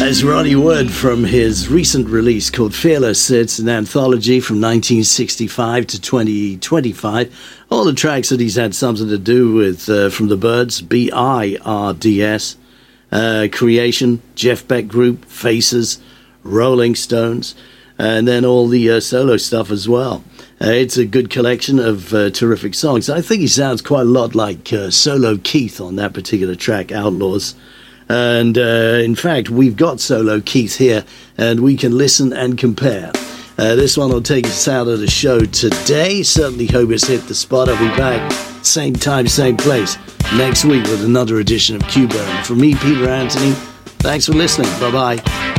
That's Ronnie Wood from his recent release called Fearless. It's an anthology from 1965 to 2025. All the tracks that he's had something to do with from the Byrds, B-I-R-D-S, Creation, Jeff Beck Group, Faces, Rolling Stones, and then all the solo stuff as well. It's a good collection of terrific songs. I think he sounds quite a lot like Solo Keith on that particular track, Outlaws. And in fact, we've got Solo Keith here, and we can listen and compare. This one will take us out of the show today. Certainly hope it's hit the spot. I'll be back same time, same place next week with another edition of Q-Burn. From me, Peter Anthony, thanks for listening. Bye-bye.